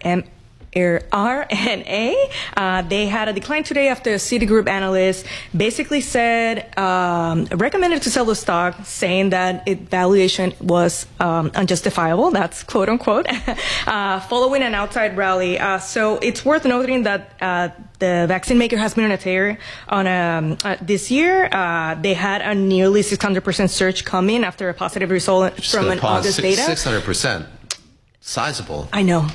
RNA. They had a decline today after a Citigroup analyst basically said, recommended to sell the stock, saying that its valuation was unjustifiable. That's quote unquote, following an outside rally. So it's worth noting that the vaccine maker has been on a tear on this year. They had a nearly 600% surge coming after a positive result from an August data. 600%. Sizable. I know.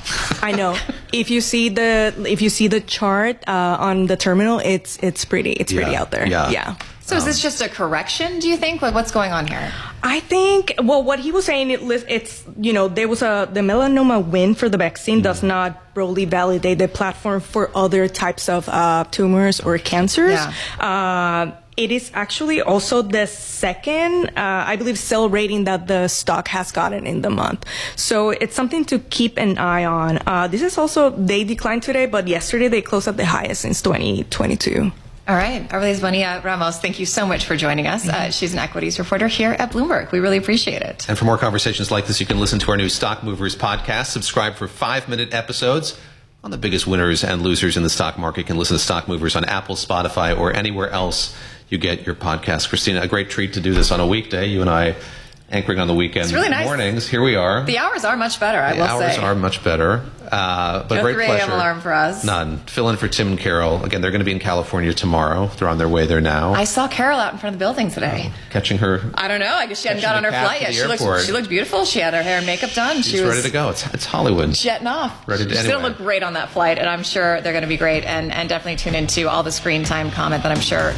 If you see the chart on the terminal, it's pretty out there. Yeah. So is this just a correction, do you think? Like, what's going on here? I think, well, what he was saying, it's there was the melanoma win for the vaccine does not broadly validate the platform for other types of tumors or cancers. Yeah. It is actually also the second, I believe, sell rating that the stock has gotten in the month. So it's something to keep an eye on. This is also, they declined today, but yesterday they closed at the highest since 2022. All right. Aurelius Bonilla Ramos, thank you so much for joining us. She's an equities reporter here at Bloomberg. We really appreciate it. And for more conversations like this, you can listen to our new Stock Movers podcast. Subscribe for 5-minute episodes on the biggest winners and losers in the stock market. You can listen to Stock Movers on Apple, Spotify, or anywhere else you get your podcast. Christina, a great treat to do this on a weekday. You and I anchoring on the weekend it's really nice. Mornings. Here we are. The hours are much better, I will say. The hours are much better. But no great 3 pleasure. a.m. alarm for us. None. Fill in for Tim and Carol. Again, they're going to be in California tomorrow. They're on their way there now. I saw Carol out in front of the building today. Catching her. I don't know. I guess she hadn't got on her flight yet. She looked beautiful. She had her hair and makeup done. She's ready to go. It's Hollywood. Jetting off. Ready to She's going to look great on that flight, and I'm sure they're going to be great. And definitely tune into all the screen time content that I'm sure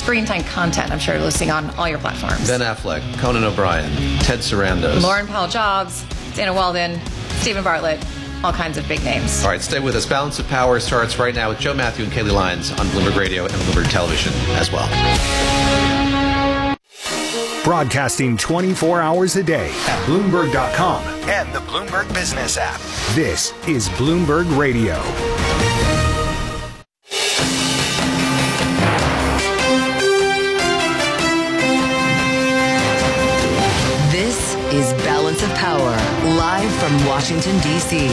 you're listening on all your platforms. Ben Affleck, Conan O'Brien, Ted Sarandos, Lauren Powell Jobs, Dana Weldon, Stephen Bartlett, all kinds of big names. All right, stay with us. Balance of Power starts right now with Joe Matthew and Kaylee Lyons on Bloomberg Radio and Bloomberg Television as well. Broadcasting 24 hours a day at Bloomberg.com and the Bloomberg Business app. This is Bloomberg Radio. This is Balance of Power, live from Washington, D.C.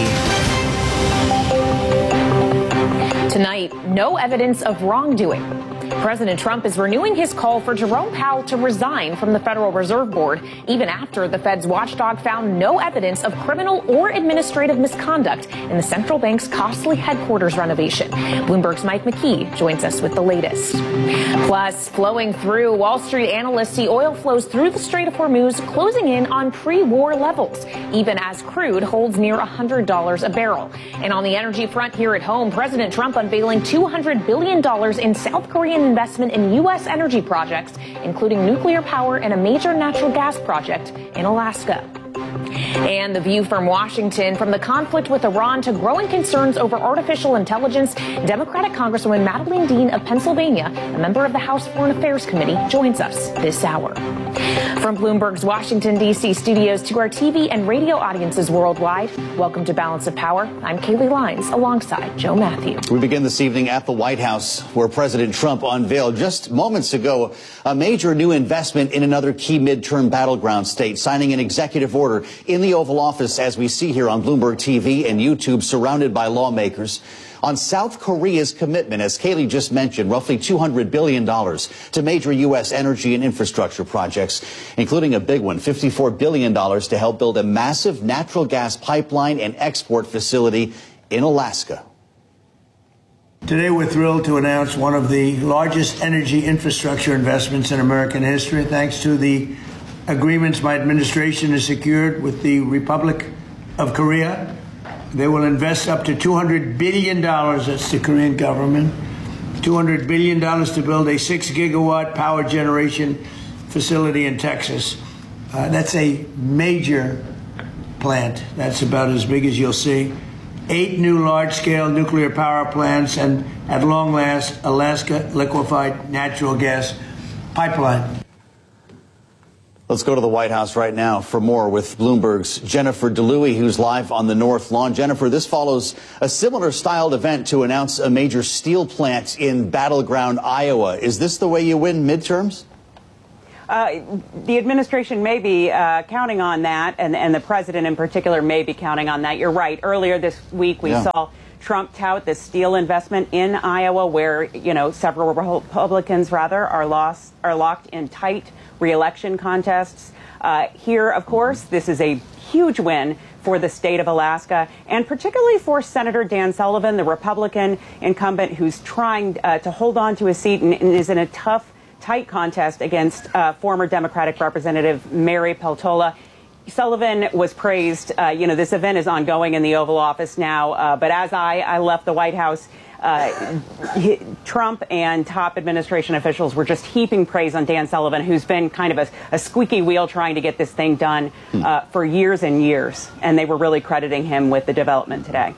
Tonight, no evidence of wrongdoing. President Trump is renewing his call for Jerome Powell to resign from the Federal Reserve Board, even after the Fed's watchdog found no evidence of criminal or administrative misconduct in the central bank's costly headquarters renovation. Bloomberg's Mike McKee joins us with the latest. Plus, flowing through, Wall Street analysts see oil flows through the Strait of Hormuz closing in on pre-war levels, even as crude holds near $100 a barrel. And on the energy front here at home, President Trump unveiling $200 billion in South Korean investment in U.S. energy projects, including nuclear power and a major natural gas project in Alaska. And the view from Washington, from the conflict with Iran to growing concerns over artificial intelligence, Democratic Congresswoman Madeleine Dean of Pennsylvania, a member of the House Foreign Affairs Committee, joins us this hour. From Bloomberg's Washington, D.C. studios to our TV and radio audiences worldwide, welcome to Balance of Power. I'm Kaylee Lyons alongside Joe Matthew. We begin this evening at the White House, where President Trump unveiled just moments ago a major new investment in another key midterm battleground state, signing an executive order in the Oval Office, as we see here on Bloomberg TV and YouTube, surrounded by lawmakers, on South Korea's commitment, as Kaylee just mentioned, roughly $200 billion to major U.S. energy and infrastructure projects, including a big one, $54 billion to help build a massive natural gas pipeline and export facility in Alaska. Today, we're thrilled to announce one of the largest energy infrastructure investments in American history, thanks to the agreements my administration has secured with the Republic of Korea. They will invest up to $200 billion, that's the Korean government, $200 billion to build a 6-gigawatt power generation facility in Texas. That's a major plant. That's about as big as you'll see. 8 new large-scale nuclear power plants, and at long last, Alaska liquefied natural gas pipeline. Let's go to the White House right now for more with Bloomberg's Jennifer DeLuey, who's live on the North Lawn. Jennifer, this follows a similar styled event to announce a major steel plant in battleground Iowa. Is this the way you win midterms? The administration may be counting on that, and the president in particular may be counting on that. You're right. Earlier this week, we saw Trump tout the steel investment in Iowa, where several Republicans are locked in tight re-election contests. Here, of course, this is a huge win for the state of Alaska, and particularly for Senator Dan Sullivan, the Republican incumbent who's trying to hold on to his seat and is in a tough, tight contest against former Democratic Representative Mary Peltola. Sullivan was praised. This event is ongoing in the Oval Office now, but as I left the White House, Trump and top administration officials were just heaping praise on Dan Sullivan, who's been kind of a squeaky wheel trying to get this thing done for years and years. And they were really crediting him with the development today.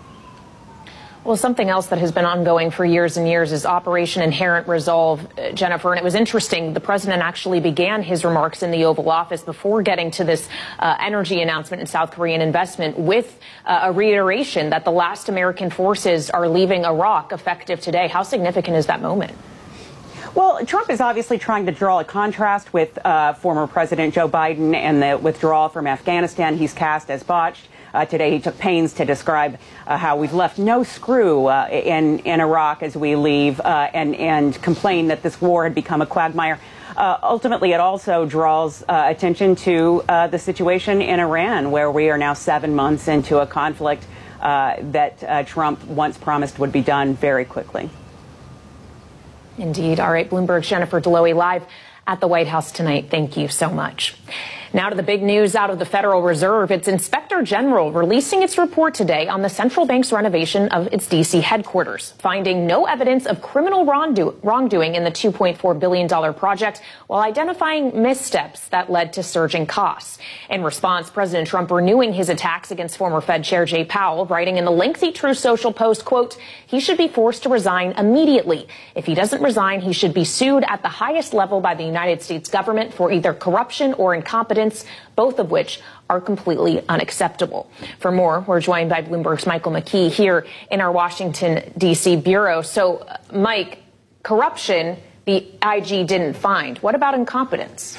Well, something else that has been ongoing for years and years is Operation Inherent Resolve, Jennifer. And it was interesting. The president actually began his remarks in the Oval Office before getting to this energy announcement in South Korean investment with a reiteration that the last American forces are leaving Iraq effective today. How significant is that moment? Well, Trump is obviously trying to draw a contrast with former President Joe Biden and the withdrawal from Afghanistan he's cast as botched. Today, he took pains to describe how we've left no screw in Iraq as we leave and complain that this war had become a quagmire. Ultimately, it also draws attention to the situation in Iran, where we are now 7 months into a conflict that Trump once promised would be done very quickly. Indeed. All right, Bloomberg's Jennifer Delowy live at the White House tonight. Thank you so much. Now to the big news out of the Federal Reserve. Its Inspector General releasing its report today on the central bank's renovation of its D.C. headquarters, finding no evidence of criminal wrongdoing in the $2.4 billion project, while identifying missteps that led to surging costs. In response, President Trump renewing his attacks against former Fed Chair Jay Powell, writing in the lengthy Truth Social post, quote, he should be forced to resign immediately. If he doesn't resign, he should be sued at the highest level by the United States government for either corruption or incompetence, both of which are completely unacceptable. For more, we're joined by Bloomberg's Michael McKee here in our Washington, D.C. bureau. So, Mike, corruption, the IG didn't find. What about incompetence?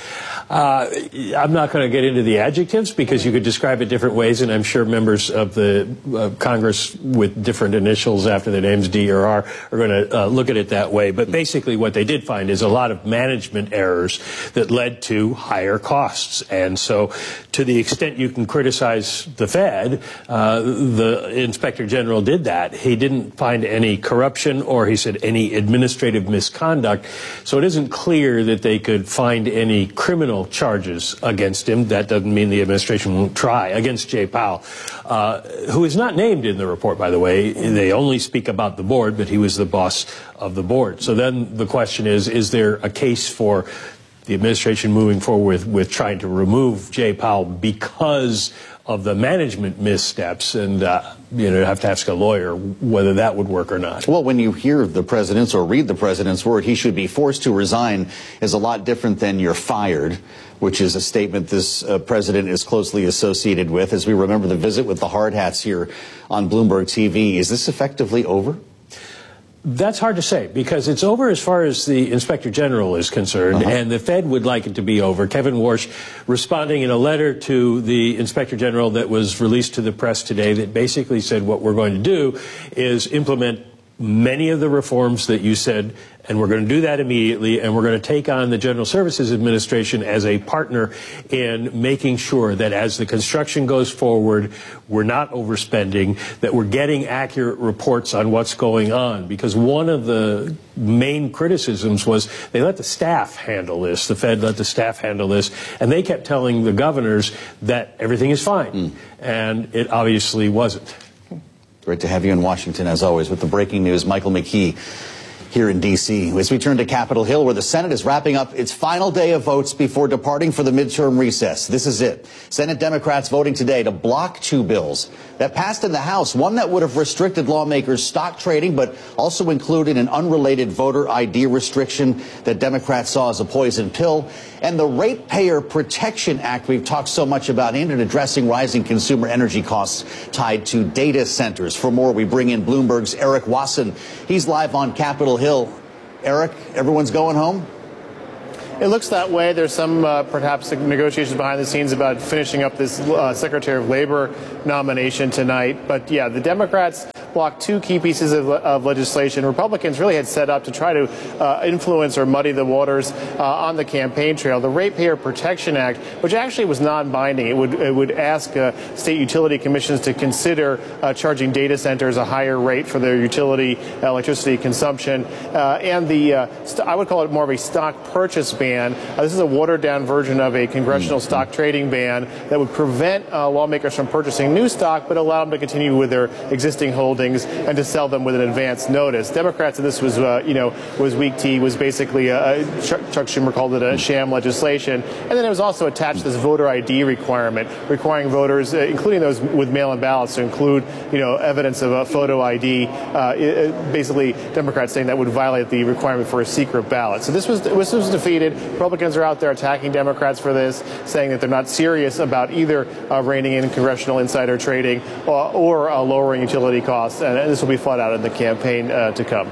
I'm not going to get into the adjectives because you could describe it different ways, and I'm sure members of the Congress with different initials after their names, D or R, are going to look at it that way. But basically what they did find is a lot of management errors that led to higher costs. And so to the extent you can criticize the Fed, the Inspector General did that. He didn't find any corruption or, he said, any administrative misconduct. So it isn't clear that they could find any criminal charges against him. That doesn't mean the administration won't try against Jay Powell, who is not named in the report, by the way. They only speak about the board, but he was the boss of the board. So then the question is there a case for the administration moving forward with trying to remove Jay Powell because of the management missteps? And, you have to ask a lawyer whether that would work or not. Well, when you hear the president's or read the president's word, he should be forced to resign, is a lot different than you're fired, which is a statement this president is closely associated with. As we remember the visit with the hard hats here on Bloomberg TV, is this effectively over? That's hard to say because it's over as far as the Inspector General is concerned, and the Fed would like it to be over. Kevin Warsh responding in a letter to the Inspector General that was released to the press today that basically said what we're going to do is implement many of the reforms that you said, and we're going to do that immediately, and we're going to take on the General Services Administration as a partner in making sure that as the construction goes forward, we're not overspending, that we're getting accurate reports on what's going on. Because one of the main criticisms was they let the staff handle this, the Fed let the staff handle this, and they kept telling the governors that everything is fine. And it obviously wasn't. Great to have you in Washington, as always, with the breaking news. Michael McKee here in D.C. As we turn to Capitol Hill, where the Senate is wrapping up its final day of votes before departing for the midterm recess. This is it. Senate Democrats voting today to block two bills that passed in the House, one that would have restricted lawmakers' stock trading, but also included an unrelated voter ID restriction that Democrats saw as a poison pill, and the Ratepayer Protection Act we've talked so much about, aimed at addressing rising consumer energy costs tied to data centers. For more, we bring in Bloomberg's Eric Wasson. He's live on Capitol Hill. Eric, everyone's going home? It looks that way. There's some perhaps negotiations behind the scenes about finishing up this Secretary of Labor nomination tonight. But yeah, the Democrats blocked two key pieces of legislation Republicans really had set up to try to influence or muddy the waters on the campaign trail. The Ratepayer Protection Act, which actually was non-binding, it would ask state utility commissions to consider charging data centers a higher rate for their utility electricity consumption, and I would call it more of a stock purchase ban. This is a watered-down version of a congressional stock trading ban that would prevent lawmakers from purchasing new stock, but allow them to continue with their existing holdings and to sell them with an advance notice. Democrats, and this was was weak tea, was basically Chuck Schumer called it a sham legislation, and then it was also attached this voter ID requirement, requiring voters, including those with mail-in ballots, to include evidence of a photo ID. Basically, Democrats saying that would violate the requirement for a secret ballot. So this was defeated. Republicans are out there attacking Democrats for this, saying that they're not serious about either reining in congressional insider trading or lowering utility costs, and this will be fought out in the campaign to come.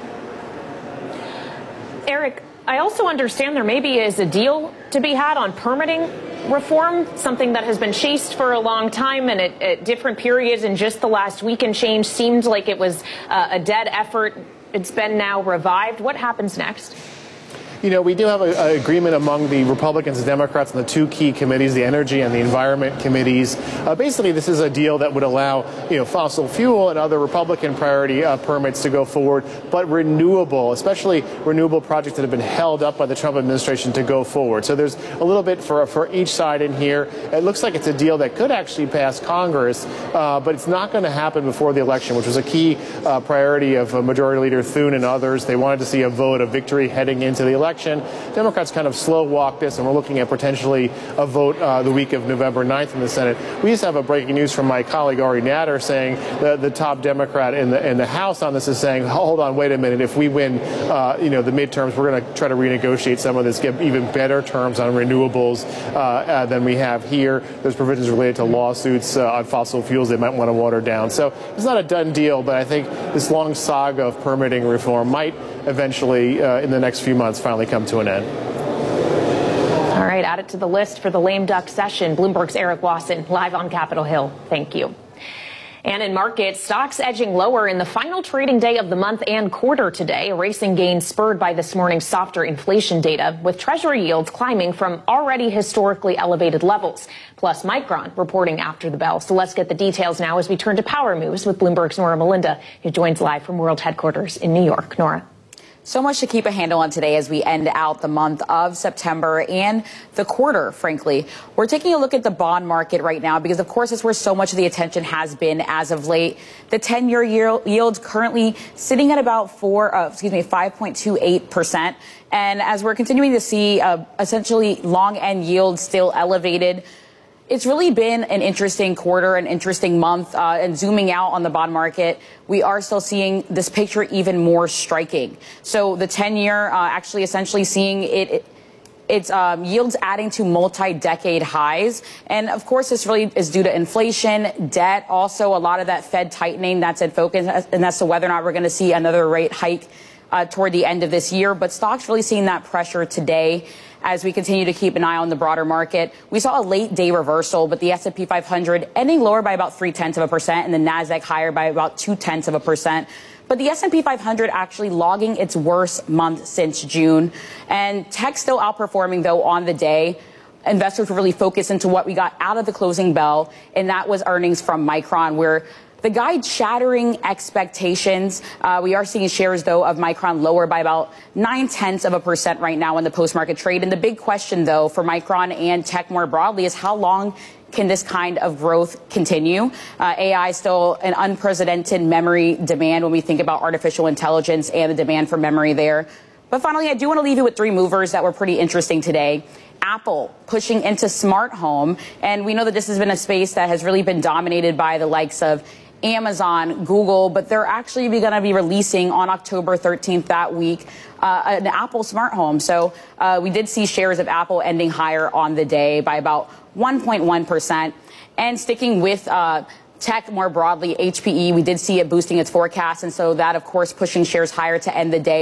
Eric, I also understand there maybe is a deal to be had on permitting reform, something that has been chased for a long time, and at different periods in just the last week and change seemed like it was a dead effort. It's been now revived. What happens next? We do have an agreement among the Republicans and Democrats on the two key committees, the Energy and the Environment committees. Basically, this is a deal that would allow, fossil fuel and other Republican priority permits to go forward, but renewable, especially renewable projects that have been held up by the Trump administration to go forward. So there's a little bit for each side in here. It looks like it's a deal that could actually pass Congress, but it's not going to happen before the election, which was a key priority of Majority Leader Thune and others. They wanted to see a vote of victory heading into the election. Democrats kind of slow walked this, and we're looking at potentially a vote the week of November 9th in the Senate. We just have a breaking news from my colleague Ari Natter saying that the top Democrat in the House on this is saying, hold on, wait a minute, if we win the midterms, we're going to try to renegotiate some of this, get even better terms on renewables than we have here. There's provisions related to lawsuits on fossil fuels they might want to water down. So it's not a done deal, but I think this long saga of permitting reform might eventually, in the next few months, finally come to an end. All right, add it to the list for the lame duck session. Bloomberg's Eric Lawson, live on Capitol Hill. Thank you. And in markets, stocks edging lower in the final trading day of the month and quarter today, erasing gains spurred by this morning's softer inflation data, with Treasury yields climbing from already historically elevated levels. Plus, Micron reporting after the bell. So let's get the details now as we turn to Power Moves with Bloomberg's Nora Melinda, who joins live from World Headquarters in New York. Nora. So much to keep a handle on today as we end out the month of September and the quarter, frankly. We're taking a look at the bond market right now because, of course, that's where so much of the attention has been as of late. The 10-year yield currently sitting at about 5.28%. And as we're continuing to see essentially long end yields still elevated, it's really been an interesting quarter, an interesting month, and zooming out on the bond market, we are still seeing this picture even more striking. So the 10-year actually essentially seeing its yields adding to multi-decade highs. And of course, this really is due to inflation, debt, also a lot of that Fed tightening that's in focus, and that's to whether or not we're going to see another rate hike toward the end of this year. But stocks really seeing that pressure today as we continue to keep an eye on the broader market. We saw a late day reversal, but the S&P 500 ending lower by about 0.3%, and the Nasdaq higher by about 0.2%. But the S&P 500 actually logging its worst month since June, and tech still outperforming though on the day. Investors were really focused into what we got out of the closing bell, and that was earnings from Micron, where the guide shattering expectations. We are seeing shares, though, of Micron lower by about 0.9% right now in the post-market trade. And the big question, though, for Micron and tech more broadly is how long can this kind of growth continue? AI is still an unprecedented memory demand when we think about artificial intelligence and the demand for memory there. But finally, I do want to leave you with three movers that were pretty interesting today. Apple pushing into smart home. And we know that this has been a space that has really been dominated by the likes of Amazon, Google, but they're actually going to be releasing on October 13th that week an Apple smart home. So we did see shares of Apple ending higher on the day by about 1.1%. And sticking with tech more broadly, HPE, we did see it boosting its forecast. And so that, of course, pushing shares higher to end the day.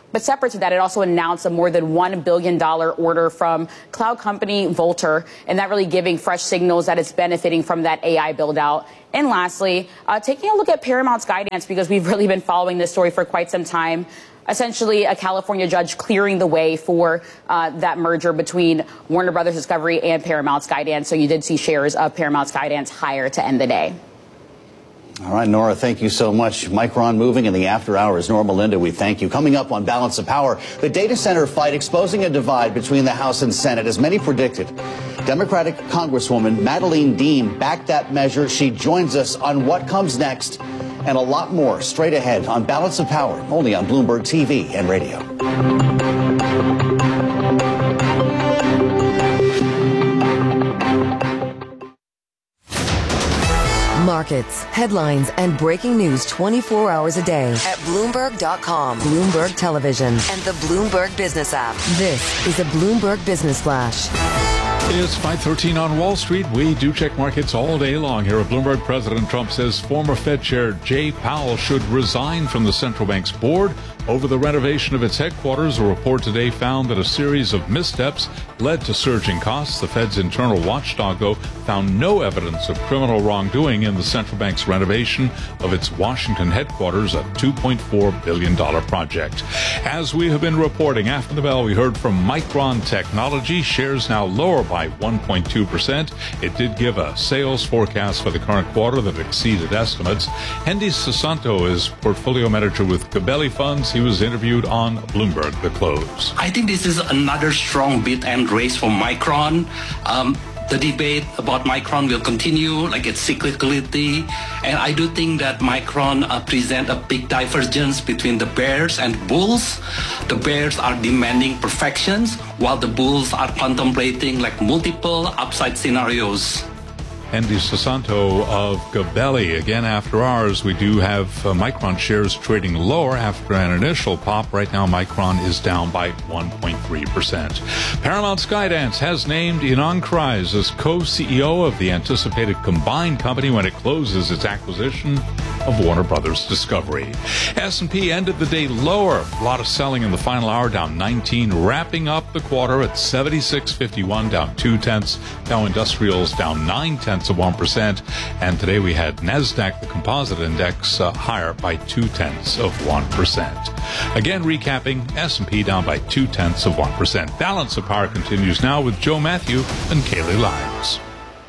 But separate to that, it also announced a more than $1 billion order from cloud company Vultr, and that really giving fresh signals that it's benefiting from that AI build out. And lastly, taking a look at Paramount's guidance, because we've really been following this story for quite some time. Essentially, a California judge clearing the way for that merger between Warner Brothers Discovery and Paramount's Skydance. So you did see shares of Paramount's Skydance higher to end the day. All right, Nora, thank you so much. Micron moving in the after hours. Nora Melinda, we thank you. Coming up on Balance of Power, the data center fight exposing a divide between the House and Senate, as many predicted. Democratic Congresswoman Madeleine Dean backed that measure. She joins us on what comes next and a lot more straight ahead on Balance of Power, only on Bloomberg TV and radio. Markets, headlines, and breaking news 24 hours a day at Bloomberg.com, Bloomberg Television, and the Bloomberg Business app. This is a Bloomberg Business Flash. It's 5:13 on Wall Street. We do check markets all day long here at Bloomberg. President Trump says former Fed Chair Jay Powell should resign from the central bank's board over the renovation of its headquarters. A report today found that a series of missteps led to surging costs. The Fed's internal watchdog, though, found no evidence of criminal wrongdoing in the central bank's renovation of its Washington headquarters, a $2.4 billion project. As we have been reporting after the bell, we heard from Micron Technology. Shares now lower by 1.2%. It did give a sales forecast for the current quarter that exceeded estimates. Hendy Susanto is portfolio manager with Gabelli Funds. He was interviewed on Bloomberg The Close. I think this is another strong bid and race for Micron. The debate about Micron will continue, like its cyclicality. And I do think that Micron present a big divergence between the bears and bulls. The bears are demanding perfections, while the bulls are contemplating like multiple upside scenarios. Hendy Susanto of Gabelli. Again, after hours, we do have Micron shares trading lower after an initial pop. Right now, Micron is down by 1.3%. Paramount Skydance has named Ynon Kreiz as co-CEO of the anticipated combined company when it closes its acquisition of Warner Brothers Discovery. S&P ended the day lower. A lot of selling in the final hour, down 19, wrapping up the quarter at 76.51, down 0.2. Dow Industrials down 0.9%. And today we had NASDAQ, the composite index, higher by 0.2%. Again, recapping, S&P down by 0.2%. Balance of Power continues now with Joe Matthew and Kaylee Lyons.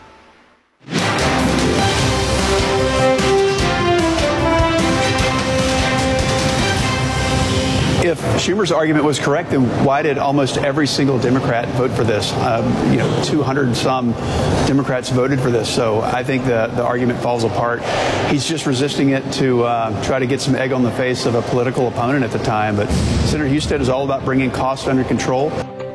If Schumer's argument was correct, then why did almost every single Democrat vote for this? 200 and some Democrats voted for this. So I think the argument falls apart. He's just resisting it to try to get some egg on the face of a political opponent at the time. But Senator Husted is all about bringing costs under control.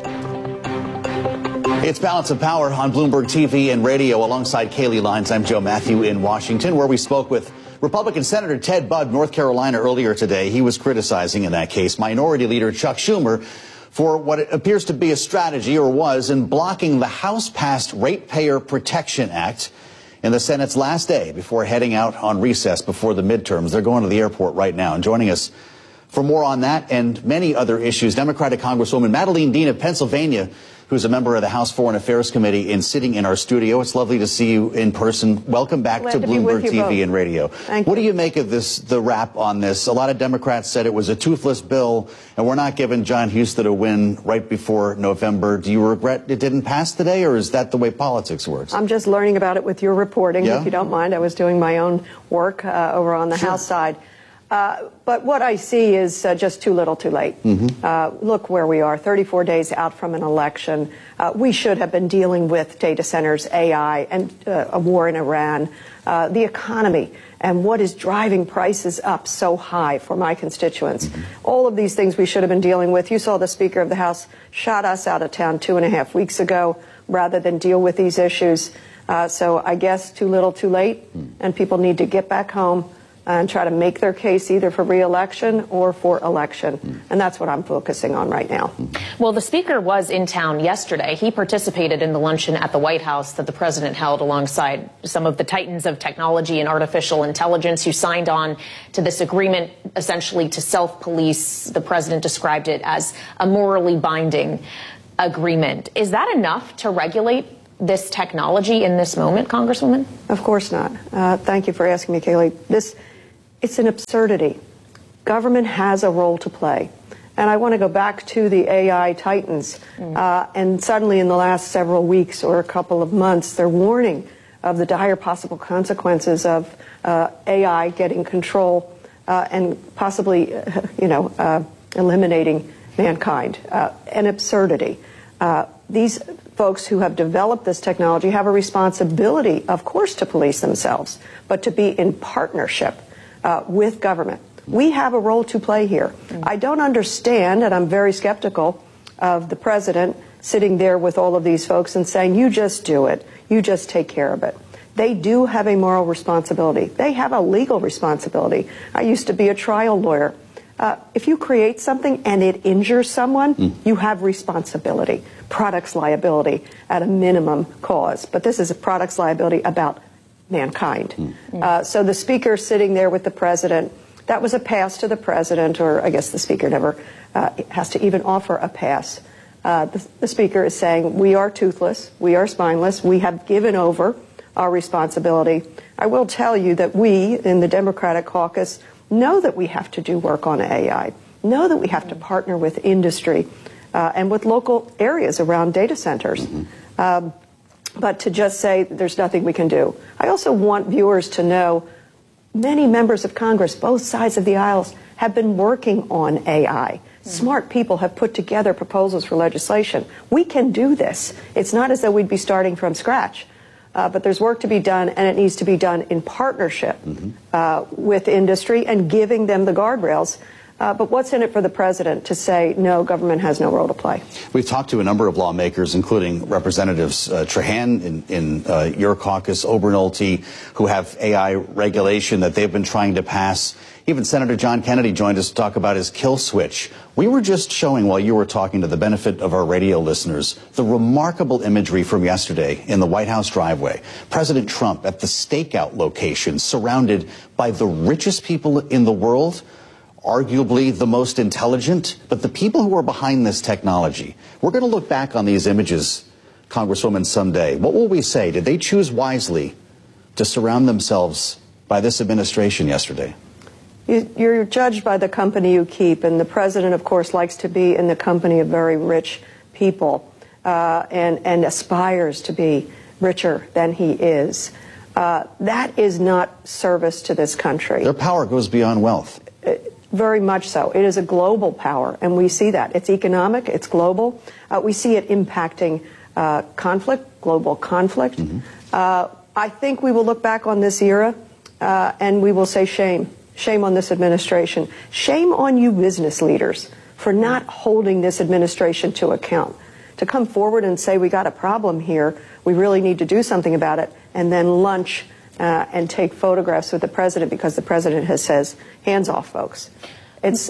It's Balance of Power on Bloomberg TV and radio. Alongside Kaylee Lyons, I'm Joe Matthew in Washington, where we spoke with Republican Senator Ted Budd, North Carolina, earlier today. He was criticizing, in that case, Minority Leader Chuck Schumer for what it appears to be a strategy, or was, in blocking the House-passed Ratepayer Protection Act in the Senate's last day before heading out on recess before the midterms. They're going to the airport right now. And joining us for more on that and many other issues, Democratic Congresswoman Madeleine Dean of Pennsylvania, who's a member of the House Foreign Affairs Committee and sitting in our studio. It's lovely to see you in person. Welcome back to Bloomberg TV and radio. What do you make of the wrap on this? A lot of Democrats said it was a toothless bill, and we're not giving John Husted a win right before November. Do you regret it didn't pass today, or is that the way politics works? I'm just learning about it with your reporting, if you don't mind. I was doing my own work over on the House side. But what I see is just too little too late. Look where we are, 34 days out from an election. We should have been dealing with data centers, AI, and a war in Iran, the economy, and what is driving prices up so high for my constituents. All of these things we should have been dealing with. You saw the Speaker of the House shot us out of town 2.5 weeks ago rather than deal with these issues. So I guess too little too late, and people need to get back home, and try to make their case either for re-election or for election. And that's what I'm focusing on right now. Well, the speaker was in town yesterday. He participated in the luncheon at the White House that the president held alongside some of the titans of technology and artificial intelligence who signed on to this agreement essentially to self-police. The president described it as a morally binding agreement. Is that enough to regulate this technology in this moment, Congresswoman? Of course not. Thank you for asking me, Kayleigh. It's an absurdity. Government has a role to play. And I want to go back to the AI titans. And suddenly in the last several weeks or a couple of months, they're warning of the dire possible consequences of AI getting control and possibly, eliminating mankind. An absurdity. These folks who have developed this technology have a responsibility, of course, to police themselves, but to be in partnership with government. We have a role to play here. I don't understand, and I'm very skeptical of the president sitting there with all of these folks and saying, you just do it. You just take care of it. They do have a moral responsibility. They have a legal responsibility. I used to be a trial lawyer. If you create something and it injures someone, you have responsibility. Products liability at a minimum cause. But this is a products liability about mankind. So the speaker sitting there with the president, that was a pass to the president, or I guess the speaker never has to even offer a pass. The speaker is saying, we are toothless, we are spineless, we have given over our responsibility. I will tell you that we in the Democratic caucus know that we have to do work on AI, know that we have to partner with industry and with local areas around data centers. But to just say there's nothing we can do. I also want viewers to know many members of Congress, both sides of the aisles, have been working on AI. Smart people have put together proposals for legislation. We can do this. It's not as though we'd be starting from scratch. But there's work to be done, and it needs to be done in partnership with industry and giving them the guardrails. But what's in it for the president to say, no, government has no role to play? We've talked to a number of lawmakers, including Representatives Trahan in your caucus, Obernolte, who have AI regulation that they've been trying to pass. Even Senator John Kennedy joined us to talk about his kill switch. We were just showing, while you were talking, to the benefit of our radio listeners, the remarkable imagery from yesterday in the White House driveway. President Trump at the stakeout location, surrounded by the richest people in the world, arguably the most intelligent, but the people who are behind this technology. We're going to look back on these images, Congresswoman, someday. What will we say? Did they choose wisely to surround themselves by this administration yesterday? You're judged by the company you keep, and the president, of course, likes to be in the company of very rich people and aspires to be richer than he is. That is not service to this country. Their power goes beyond wealth. Very much so. It is a global power, and we see that. It's economic, it's global. We see it impacting conflict, global conflict. I think we will look back on this era and we will say shame. Shame on this administration. Shame on you business leaders for not holding this administration to account. To come forward and say we got a problem here, we really need to do something about it, and then lunch and take photographs with the president because the president has says, hands off, folks. It's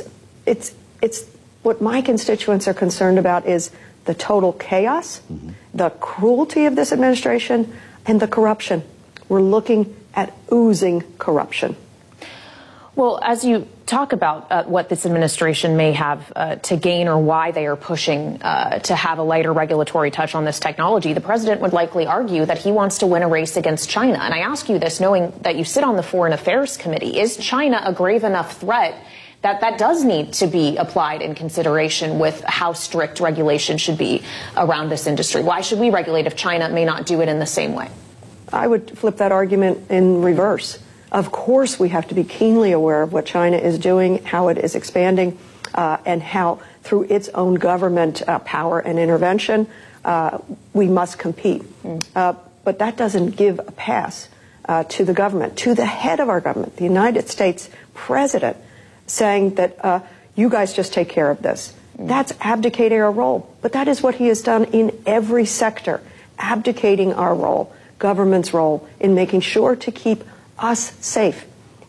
what my constituents are concerned about is the total chaos, the cruelty of this administration, and the corruption. We're looking at oozing corruption. Well, as you talk about what this administration may have to gain or why they are pushing to have a lighter regulatory touch on this technology, the president would likely argue that he wants to win a race against China. And I ask you this knowing that you sit on the Foreign Affairs Committee. Is China a grave enough threat that does need to be applied in consideration with how strict regulation should be around this industry? Why should we regulate if China may not do it in the same way? I would flip that argument in reverse. Of course, we have to be keenly aware of what China is doing, how it is expanding, and how, through its own government power and intervention, we must compete. But that doesn't give a pass to the government, to the head of our government, the United States president, saying that you guys just take care of this. That's abdicating our role. But that is what he has done in every sector, abdicating our role, government's role, in making sure to keep us safe.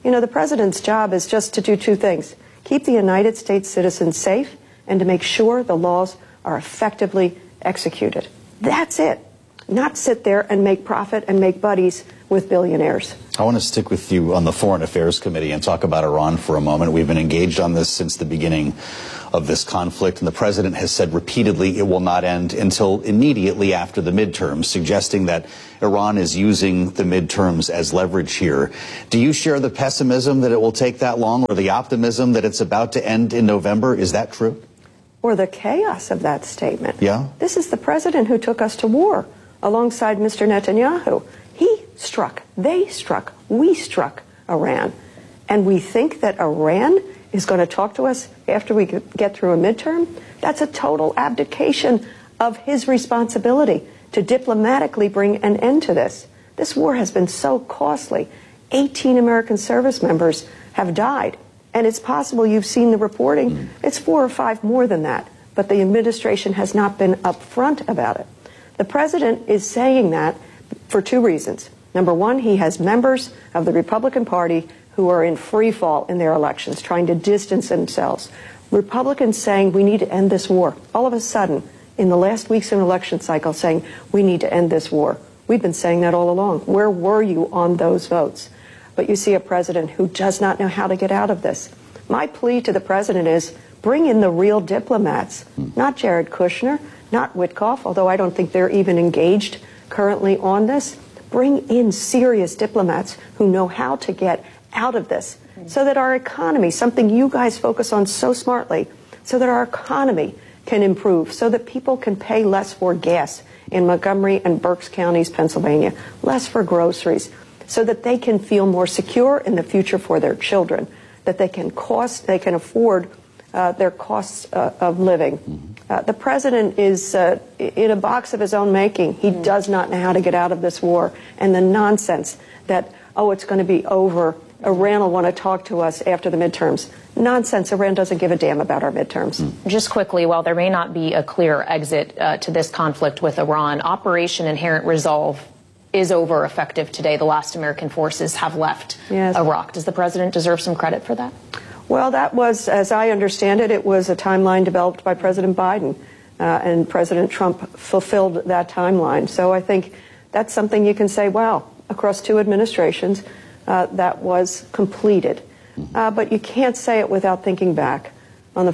You know, the president's job is just to do two things: keep the United States citizens safe and to make sure the laws are effectively executed. That's it. Not sit there and make profit and make buddies with billionaires. I want to stick with you on the Foreign Affairs Committee and talk about Iran for a moment. We've been engaged on this since the beginning of this conflict, and the president has said repeatedly it will not end until immediately after the midterms, suggesting that Iran is using the midterms as leverage here. Do you share the pessimism that it will take that long, or the optimism that it's about to end in November? Is that true? Or the chaos of that statement. Yeah. This is the president who took us to war alongside Mr. Netanyahu. He struck, they struck, we struck Iran. And we think that Iran is going to talk to us after we get through a midterm? That's a total abdication of his responsibility to diplomatically bring an end to this. This war has been so costly. 18 American service members have died. And it's possible you've seen the reporting. It's 4 or 5 more than that. But the administration has not been upfront about it. The president is saying that for 2 reasons. Number one, he has members of the Republican Party who are in free fall in their elections, trying to distance themselves. Republicans saying we need to end this war. All of a sudden, in the last weeks of an election cycle, saying we need to end this war. We've been saying that all along. Where were you on those votes? But you see a president who does not know how to get out of this. My plea to the president is bring in the real diplomats, not Jared Kushner, not Witkoff, although I don't think they're even engaged currently on this. Bring in serious diplomats who know how to get out of this so that our economy, something you guys focus on so smartly, so that our economy can improve, so that people can pay less for gas in Montgomery and Berks counties, Pennsylvania, less for groceries, so that they can feel more secure in the future for their children, that they can afford their costs of living. The president is in a box of his own making. He does not know how to get out of this war. And the nonsense that, oh, it's going to be over, Iran will want to talk to us after the midterms. Nonsense. Iran doesn't give a damn about our midterms. Just quickly, while there may not be a clear exit to this conflict with Iran, Operation Inherent Resolve is over effective today. The last American forces have left Iraq. Does the president deserve some credit for that? Well, that was, as I understand it, it was a timeline developed by President Biden, and President Trump fulfilled that timeline. So I think that's something you can say, wow, across 2 administrations, that was completed. But you can't say it without thinking back on the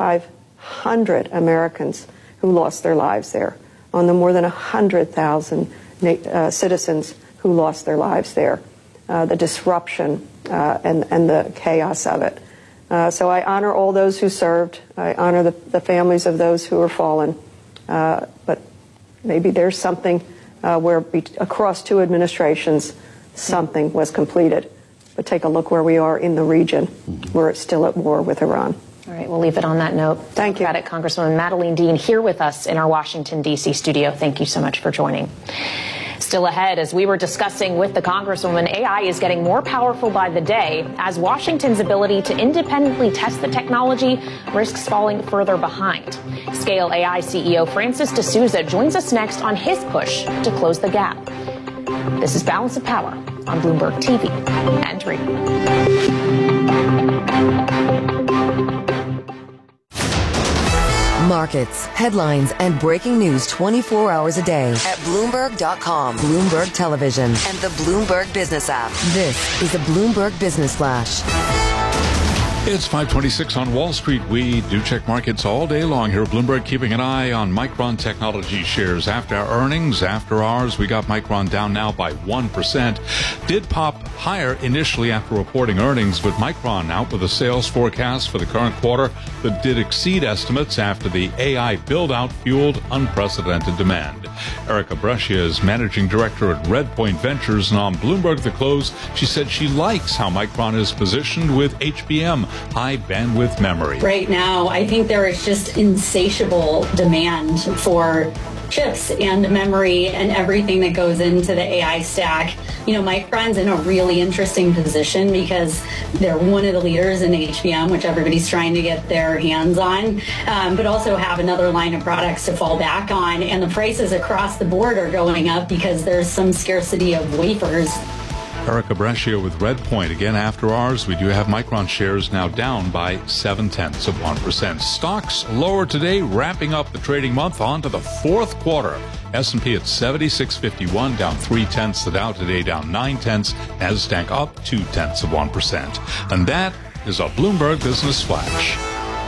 4,500 Americans who lost their lives there, on the more than 100,000 citizens who lost their lives there, the disruption and the chaos of it. So I honor all those who served. I honor the families of those who were fallen. But maybe there's something where across 2 administrations, something was completed. But take a look where we are in the region. We're still at war with Iran. All right, we'll leave it on that note. Thank you. Democratic Congresswoman Madeleine Dean here with us in our Washington, D.C. studio. Thank you so much for joining. Still ahead, as we were discussing with the Congresswoman, AI is getting more powerful by the day as Washington's ability to independently test the technology risks falling further behind. Scale AI CEO Francis D'Souza joins us next on his push to close the gap. This is Balance of Power on Bloomberg TV and radio. Markets, headlines, and breaking news 24 hours a day at Bloomberg.com, Bloomberg Television, and the Bloomberg Business app. This is a Bloomberg Business Flash. It's 5:26 on Wall Street. We do check markets all day long here at Bloomberg, keeping an eye on Micron Technology shares. After our earnings, after ours, we got Micron down now by 1%. Did pop higher initially after reporting earnings, but Micron out with a sales forecast for the current quarter that did exceed estimates after the AI build-out fueled unprecedented demand. Erica Brescia is managing director at Redpoint Ventures, and on Bloomberg The Close, she said she likes how Micron is positioned with HBM, high bandwidth memory. Right now, I think there is just insatiable demand for chips and memory and everything that goes into the AI stack. You know, Micron's in a really interesting position because they're one of the leaders in HBM, which everybody's trying to get their hands on, but also have another line of products to fall back on. And the prices across the board are going up because there's some scarcity of wafers. Erica Brescia with Redpoint. Again, after hours, we do have Micron shares now down by 0.7%. Stocks lower today, wrapping up the trading month on to the fourth quarter. S&P at 76.51, down 0.3. The Dow today down 0.9. NASDAQ up 0.2%. And that is a Bloomberg Business Flash.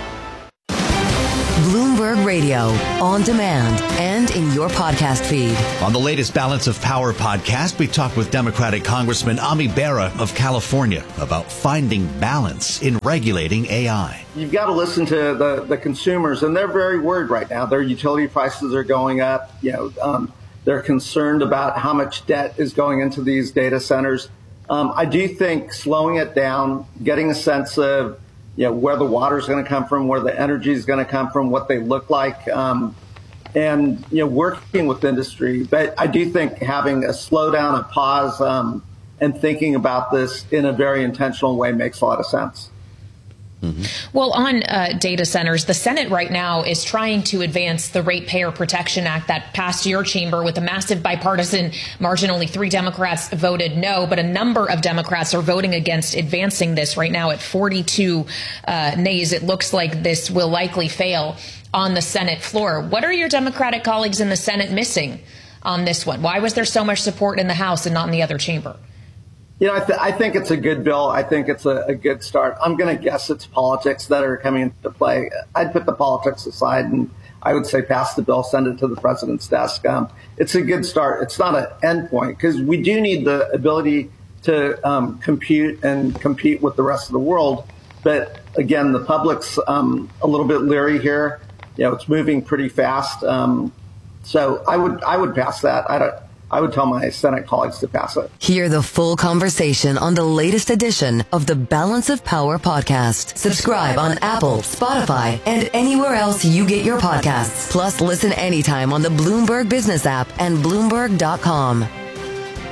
Bloomberg Radio, on demand and in your podcast feed. On the latest Balance of Power podcast, we talked with Democratic Congressman Ami Bera of California about finding balance in regulating AI. You've got to listen to the consumers, and they're very worried right now. Their utility prices are going up. They're concerned about how much debt is going into these data centers. I do think slowing it down, getting a sense of where the water is going to come from, where the energy is going to come from, what they look like, and working with industry. But I do think having a slowdown, a pause, and thinking about this in a very intentional way makes a lot of sense. Mm-hmm. Well, on data centers, the Senate right now is trying to advance the Ratepayer Protection Act that passed your chamber with a massive bipartisan margin. Only 3 Democrats voted no, but a number of Democrats are voting against advancing this right now at 42 nays. It looks like this will likely fail on the Senate floor. What are your Democratic colleagues in the Senate missing on this one? Why was there so much support in the House and not in the other chamber? I think it's a good bill. I think it's a good start. I'm going to guess it's politics that are coming into play. I'd put the politics aside, and I would say pass the bill, send it to the president's desk. It's a good start. It's not an end point, because we do need the ability to compute and compete with the rest of the world. But again, the public's a little bit leery here. It's moving pretty fast. So I would pass that. I would tell my Senate colleagues to pass it. Hear the full conversation on the latest edition of the Balance of Power podcast. Subscribe on Apple, Spotify, and anywhere else you get your podcasts. Plus, listen anytime on the Bloomberg Business app and Bloomberg.com.